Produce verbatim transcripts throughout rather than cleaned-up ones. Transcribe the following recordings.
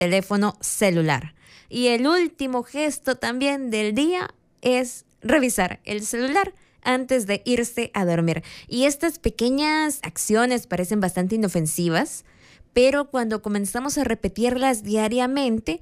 teléfono celular. Y el último gesto también del día es revisar el celular antes de irse a dormir. Y estas pequeñas acciones parecen bastante inofensivas, pero cuando comenzamos a repetirlas diariamente,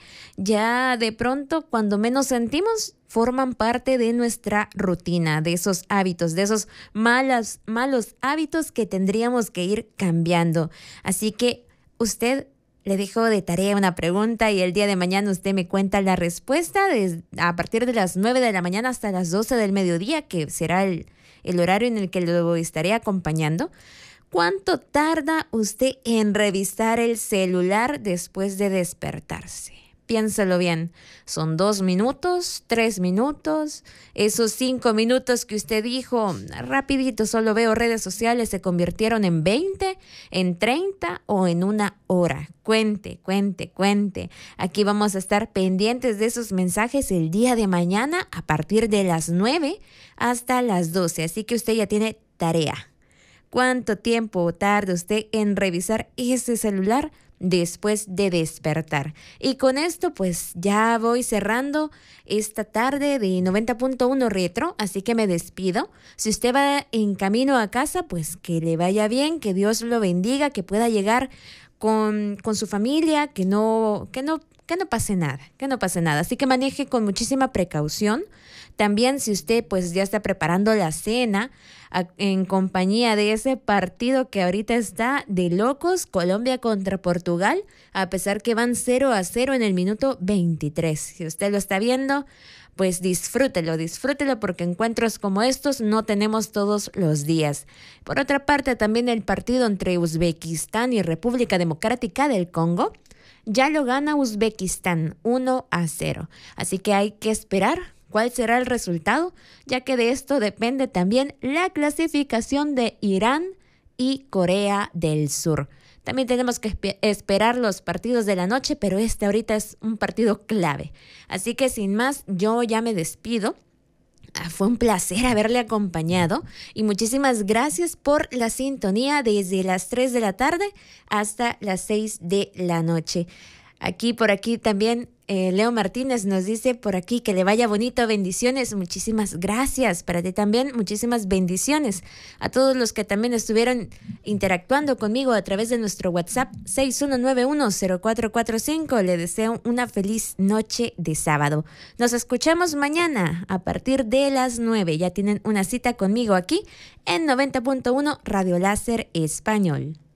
ya de pronto, cuando menos sentimos, forman parte de nuestra rutina, de esos hábitos, de esos malas, malos hábitos que tendríamos que ir cambiando. Así que usted, le dejo de tarea una pregunta y el día de mañana usted me cuenta la respuesta desde, a partir de las nueve de la mañana hasta las doce del mediodía, que será el, el horario en el que lo estaré acompañando. ¿Cuánto tarda usted en revisar el celular después de despertarse? Piénsalo bien. ¿Son dos minutos? ¿Tres minutos? Esos cinco minutos que usted dijo, rapidito, solo veo redes sociales, ¿se convirtieron en veinte, en treinta o en una hora? Cuente, cuente, cuente. Aquí vamos a estar pendientes de esos mensajes el día de mañana a partir de las nueve hasta las doce. Así que usted ya tiene tarea. ¿Cuánto tiempo tarda usted en revisar ese celular después de despertar? Y con esto pues ya voy cerrando esta tarde de noventa punto uno Retro, así que me despido. Si usted va en camino a casa, pues que le vaya bien, que Dios lo bendiga, que pueda llegar con, con su familia, que no, que no que no pase nada, que no pase nada. Así que maneje con muchísima precaución. También si usted pues ya está preparando la cena a, en compañía de ese partido que ahorita está de locos, Colombia contra Portugal, a pesar que van cero a cero en el minuto veintitrés. Si usted lo está viendo, pues disfrútelo, disfrútelo porque encuentros como estos no tenemos todos los días. Por otra parte, también el partido entre Uzbekistán y República Democrática del Congo, ya lo gana Uzbekistán uno a cero. Así que hay que esperar cuál será el resultado, ya que de esto depende también la clasificación de Irán y Corea del Sur. También tenemos que esp- esperar los partidos de la noche, pero este ahorita es un partido clave. Así que sin más, yo ya me despido. Ah, fue un placer haberle acompañado y muchísimas gracias por la sintonía desde las tres de la tarde hasta las seis de la noche. Aquí, por aquí también eh, Leo Martínez nos dice por aquí que le vaya bonito, bendiciones, muchísimas gracias, para ti también muchísimas bendiciones. A todos los que también estuvieron interactuando conmigo a través de nuestro WhatsApp seis uno nueve uno cero cuatro cuatro cinco, le deseo una feliz noche de sábado. Nos escuchamos mañana a partir de las nueve, ya tienen una cita conmigo aquí en noventa punto uno Radio Láser Español.